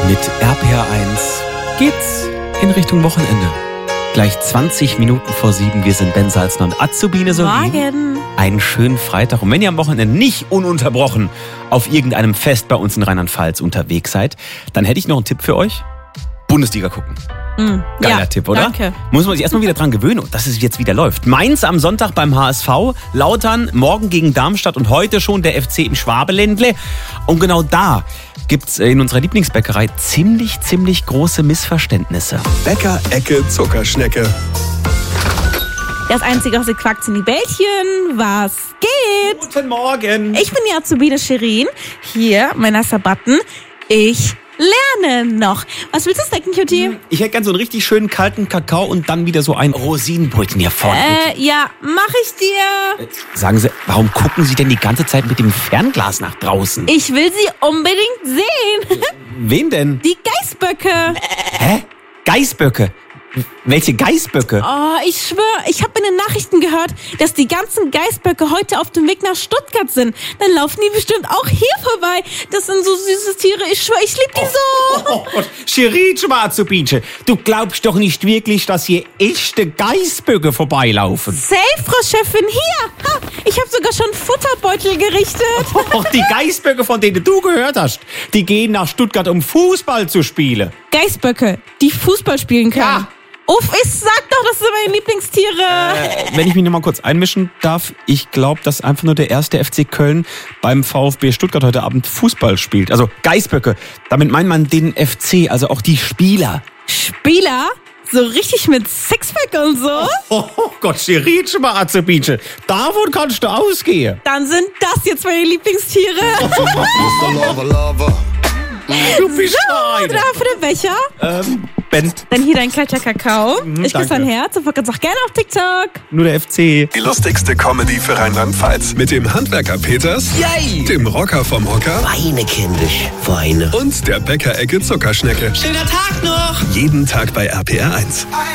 Mit RPR1 geht's in Richtung Wochenende. Gleich 20 Minuten vor 7. Wir sind Ben Salzner und Azubine Solin. Morgen. Einen schönen Freitag. Und wenn ihr am Wochenende nicht ununterbrochen auf irgendeinem Fest bei uns in Rheinland-Pfalz unterwegs seid, dann hätte ich noch einen Tipp für euch. Bundesliga gucken. Geiler Tipp, oder? Danke. Muss man sich erstmal wieder dran gewöhnen, dass es jetzt wieder läuft. Mainz am Sonntag beim HSV, Lautern morgen gegen Darmstadt und heute schon der FC im Schwabeländle. Und genau da gibt's in unserer Lieblingsbäckerei ziemlich große Missverständnisse. Bäcker-Ecke Zuckerschnecke. Das Einzige, was ihr quackt, sind die Bällchen. Was geht? Guten Morgen. Ich bin die Azubine Shirin. Hier, mein nasser Button. Ich lerne noch. Was willst du snacken, Cutie? Ich hätte gern so einen richtig schönen kalten Kakao und dann wieder so ein Rosinenbrötchen hier vorne. Ja, mach ich dir. Sagen Sie, warum gucken Sie denn die ganze Zeit mit dem Fernglas nach draußen? Ich will sie unbedingt sehen. Wen denn? Die Geißböcke. Hä? Geißböcke? Welche Geißböcke? Oh, ich schwöre, ich habe in den Nachrichten gehört, dass die ganzen Geißböcke heute auf dem Weg nach Stuttgart sind. Dann laufen die bestimmt auch hier vorbei. Das sind so süße Tiere. Ich schwöre, ich liebe die so. Oh Gott, Shirin, Azubine, du glaubst doch nicht wirklich, dass hier echte Geißböcke vorbeilaufen. Safe, Frau Chefin, hier. Ha, ich habe sogar schon Futterbeutel gerichtet. Oh, die Geißböcke, von denen du gehört hast, die gehen nach Stuttgart, um Fußball zu spielen. Geißböcke, die Fußball spielen können. Ja. Uff, ich sag doch, das sind meine Lieblingstiere. Wenn ich mich noch mal kurz einmischen darf, ich glaube, dass einfach nur der erste FC Köln beim VfB Stuttgart heute Abend Fußball spielt. Also Geißböcke, damit meint man den FC, also auch die Spieler. Spieler? So richtig mit Sixpack und so? Oh Gott, Shirin, Azubine, davon kannst du ausgehen. Dann sind das jetzt meine Lieblingstiere. Du bist So, da für den Becher. Ben, Dann hier dein kalter Kakao. Ich küsse danke. dein Herz und folgt uns auch gerne auf TikTok. nur der FC. Die lustigste Comedy für Rheinland-Pfalz. Mit dem Handwerker Peters, Yay! dem Rocker vom Hocker Weine, kindisch, Weine. und der Bäcker-Ecke Zuckerschnecke. Schöner Tag noch! Jeden Tag bei RPR1.